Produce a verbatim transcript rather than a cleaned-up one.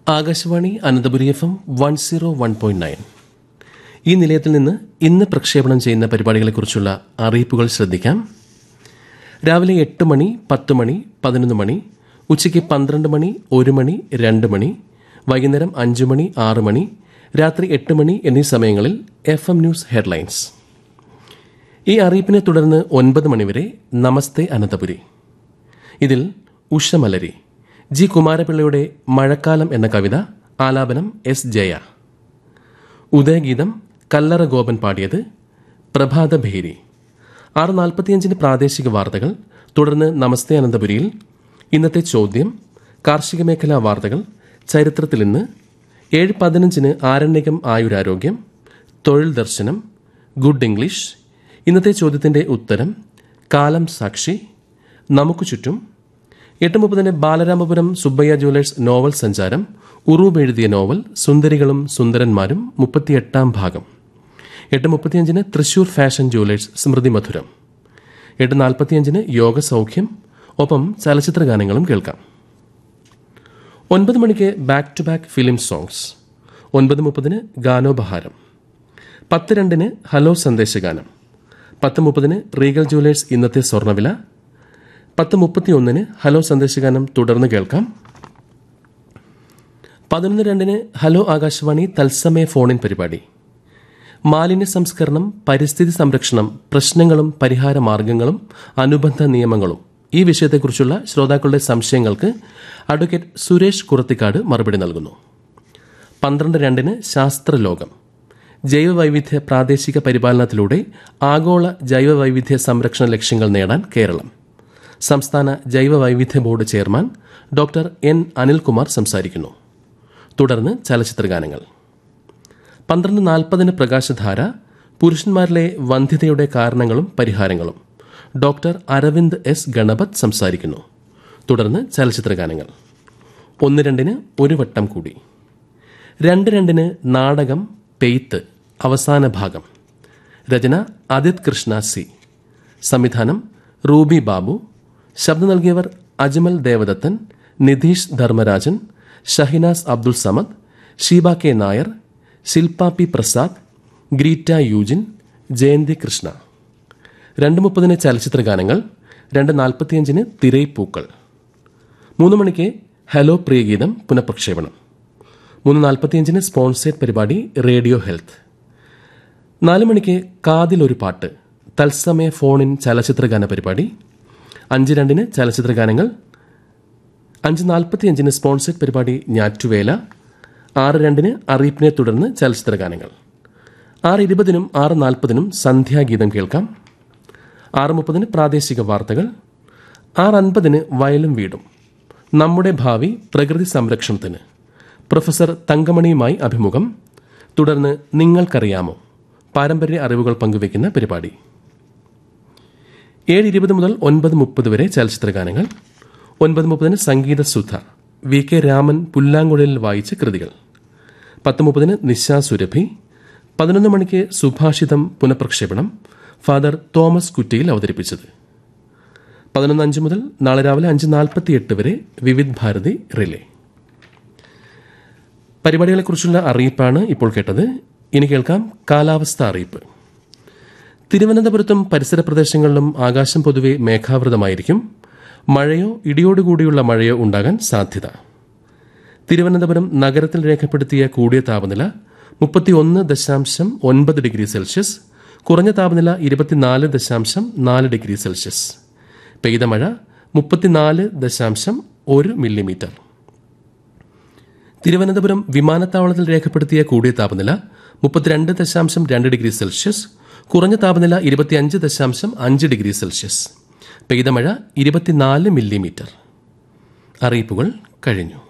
Akashvani Ananthapuri F M one zero one point nine. ഈ നിലയത്തിൽ നിന്ന് ഇന്ന് പ്രക്ഷേപണം ചെയ്യുന്ന പരിപാടികളെക്കുറിച്ചുള്ള അറിയിപ്പുകൾ ശ്രദ്ധിക്കാം. രാവിലെ എട്ട് മണി, പത്ത് മണി, പതിനൊന്ന് മണി, ഉച്ചയ്ക്ക് പന്ത്രണ്ട് മണി, ഒരു മണി, രണ്ട് മണി, വൈകുന്നേരം അഞ്ച് മണി, ആറ് മണി, രാത്രി എട്ട് മണി എന്നീ സമയങ്ങളിൽ എഫ് എം ന്യൂസ് ഹെഡ്ലൈൻസ്. ഈ അറിയിപ്പിനെ തുടർന്ന് ഒൻപത് മണിവരെ നമസ്തേ അനന്തപുരി. ഇതിൽ ഉഷമലരി, ജി കുമാരപിള്ളയുടെ മഴക്കാലം എന്ന കവിത, ആലാപനം എസ് ജയ. ഉദയഗീതം കല്ലറ ഗോപൻ പാടിയത്, പ്രഭാതഭേരി. ആറ് നാൽപ്പത്തിയഞ്ചിന് പ്രാദേശിക വാർത്തകൾ, തുടർന്ന് നമസ്തേ അനന്തപുരിയിൽ ഇന്നത്തെ ചോദ്യം, കാർഷിക മേഖലാ വാർത്തകൾ, ചരിത്രത്തിൽ ഇന്ന്. ഏഴ് പതിനഞ്ചിന് ആരണ്യകം ആയുരാരോഗ്യം, തൊഴിൽ ദർശനം, ഗുഡ് ഇംഗ്ലീഷ്, ഇന്നത്തെ ചോദ്യത്തിന്റെ ഉത്തരം, കാലം സാക്ഷി, നമുക്ക് ചുറ്റും. എട്ട് മുപ്പതിന് ബാലരാമപുരം സുബ്ബയ്യ ജ്വല്ലേഴ്സ് നോവൽ സഞ്ചാരം, ഉറൂബ് എഴുതിയ നോവൽ സുന്ദരികളും സുന്ദരന്മാരും, മുപ്പത്തിയെട്ടാം ഭാഗം. എട്ട് മുപ്പത്തിയഞ്ചിന് തൃശൂർ ഫാഷൻ ജ്വല്ലേഴ്സ് സ്മൃതി മധുരം. എട്ട് നാൽപ്പത്തിയഞ്ചിന് യോഗ സൗഖ്യം, ഒപ്പം ചലച്ചിത്ര ഗാനങ്ങളും കേൾക്കാം. ഒൻപത് മണിക്ക് back to back film songs. ഒൻപത് മുപ്പതിന് ഗാനോപഹാരം. പത്ത് രണ്ടിന് ഹലോ സന്ദേശഗാനം. പത്ത് മുപ്പതിന് റീഗൽ ജ്വല്ലേഴ്സ് ഇന്നത്തെ സ്വർണ്ണവില. പത്ത് മുപ്പത്തിയൊന്നിന് ഹലോ സന്ദേശഗാനം തുടർന്ന് കേൾക്കാം. പതിനൊന്ന് രണ്ടിന് ഹലോ ആകാശവാണി തത്സമയ ഫോണിൻ പരിപാടി. മാലിന്യ സംസ്കരണം, പരിസ്ഥിതി സംരക്ഷണം, പ്രശ്നങ്ങളും പരിഹാര മാർഗങ്ങളും അനുബന്ധ നിയമങ്ങളും, ഈ വിഷയത്തെക്കുറിച്ചുള്ള ശ്രോതാക്കളുടെ സംശയങ്ങൾക്ക് അഡ്വക്കേറ്റ് സുരേഷ് കുറത്തിക്കാട് മറുപടി നൽകുന്നു. പന്ത്രണ്ട് രണ്ടിന് ശാസ്ത്രലോകം. ജൈവവൈവിധ്യ പ്രാദേശിക പരിപാലനത്തിലൂടെ ആഗോള ജൈവവൈവിധ്യ സംരക്ഷണ ലക്ഷ്യങ്ങൾ നേടാൻ കേരളം. സംസ്ഥാന ജൈവവൈവിധ്യ board chairman doctor N Anilkumar സംസാരിക്കുന്നു. തുടർന്ന് ചലച്ചിത്രഗാനങ്ങൾ. പന്ത്രണ്ട് നാൽപ്പതിന് പ്രകാശധാര, പുരുഷന്മാരിലെ വന്ധ്യതയുടെ കാരണങ്ങളും പരിഹാരങ്ങളും, ഡോക്ടർ അരവിന്ദ് എസ് ഗണപത് സംസാരിക്കുന്നു. തുടർന്ന് ചലച്ചിത്രഗാനങ്ങൾ. ഒന്ന് രണ്ടിന് ഒരു വട്ടം കൂടി. രണ്ട് രണ്ടിന് നാടകം പെയ്ത്ത് അവസാന ഭാഗം. രചന അദിത് കൃഷ്ണ സി. സംവിധാനം റൂബി ബാബു. ശബ്ദം നൽകിയവർ അജ്മൽ ദേവദത്തൻ, നിധീഷ് ധർമ്മരാജൻ, ഷഹിനാസ് അബ്ദുൾ സമദ്, ഷീബ കെ നായർ, ശിൽപ പി പ്രസാദ്, ഗ്രീറ്റ യൂജിൻ, ജയന്തി കൃഷ്ണ. രണ്ട് മുപ്പതിന് ചലച്ചിത്രഗാനങ്ങൾ. രണ്ട് നാൽപ്പത്തിയഞ്ചിന് തിരൈപ്പൂക്കൾ. മൂന്ന് മണിക്ക് ഹലോ പ്രിയഗീതം പുനഃപ്രക്ഷേപണം. മൂന്ന് നാൽപ്പത്തിയഞ്ചിന് സ്പോൺസേഡ് പരിപാടി റേഡിയോ ഹെൽത്ത്. നാല് മണിക്ക് കാതിലൊരു പാട്ട്, തത്സമയ ഫോണിൻ ചലച്ചിത്രഗാന പരിപാടി. അഞ്ച് രണ്ടിന് ചലച്ചിത്രഗാനങ്ങൾ. അഞ്ച് നാൽപ്പത്തിയഞ്ചിന് സ്പോൺസേഡ് പരിപാടി ഞാറ്റുവേല. ആറ് രണ്ടിന് അറിയിപ്പിനെ തുടർന്ന് ചലച്ചിത്രഗാനങ്ങൾ. ആറ് ഇരുപതിനും ആറ് നാൽപ്പതിനും സന്ധ്യാഗീതം കേൾക്കാം. ആറ് മുപ്പതിന് പ്രാദേശിക വാർത്തകൾ. ആറ് അൻപതിന് വയലും വീടും, നമ്മുടെ ഭാവി പ്രകൃതി സംരക്ഷണത്തിന്, പ്രൊഫസർ തങ്കമണിയുമായി അഭിമുഖം. തുടർന്ന് നിങ്ങൾക്കറിയാമോ, പാരമ്പര്യ അറിവുകൾ പങ്കുവയ്ക്കുന്ന പരിപാടി. ഏഴ് ഇരുപത് മുതൽ ഒൻപത് മുപ്പത് വരെ ചലച്ചിത്രഗാനങ്ങൾ. ഒൻപത് മുപ്പതിന് സംഗീത സുധ, വി കെ രാമൻ പുല്ലാങ്കുഴലിൽ വായിച്ച കൃതികൾ. പത്ത് മുപ്പതിന് നിശാ സുരഭി. പതിനൊന്ന് മണിക്ക് സുഭാഷിതം പുനഃപ്രക്ഷേപണം, ഫാദർ തോമസ് കുറ്റിയിൽ അവതരിപ്പിച്ചത്. പതിനൊന്ന് അഞ്ച് മുതൽ നാളെ രാവിലെ അഞ്ച് നാൽപ്പത്തിയെട്ട് വരെ വിവിധ് ഭാരതി റിലേ. പരിപാടികളെക്കുറിച്ചുള്ള അറിയിപ്പാണ് ഇപ്പോൾ കേട്ടത്. ഇനി കേൾക്കാം കാലാവസ്ഥ അറിയിപ്പ്. തിരുവനന്തപുരത്തും പരിസര പ്രദേശങ്ങളിലും ആകാശം പൊതുവെ മേഘാവൃതമായിരിക്കും. മഴയോ ഇടിയോടുകൂടിയുള്ള മഴയോ ഉണ്ടാകാൻ സാധ്യത. തിരുവനന്തപുരം നഗരത്തിൽ രേഖപ്പെടുത്തിയ കൂടിയ താപനില മുപ്പത്തിയൊന്ന് ദശാംശം ഒൻപത് ഡിഗ്രി സെൽഷ്യസ്, കുറഞ്ഞ താപനില ഇരുപത്തിനാല് ദശാംശം നാല് ഡിഗ്രി സെൽഷ്യസ്. പെയ്ത മഴ മുപ്പത്തിനാല് ദശാംശം ഒരു മില്ലിമീറ്റർ. തിരുവനന്തപുരം വിമാനത്താവളത്തിൽ രേഖപ്പെടുത്തിയ കൂടിയ താപനില മുപ്പത്തിരണ്ട് ദശാംശം രണ്ട് ഡിഗ്രി സെൽഷ്യസ്, കുറഞ്ഞ താപനില ഇരുപത്തിയഞ്ച് ദശാംശം അഞ്ച് ഡിഗ്രി സെൽഷ്യസ്. പെയ്ത മഴ ഇരുപത്തിനാല് മില്ലിമീറ്റർ. അറിയിപ്പുകൾ കഴിഞ്ഞു.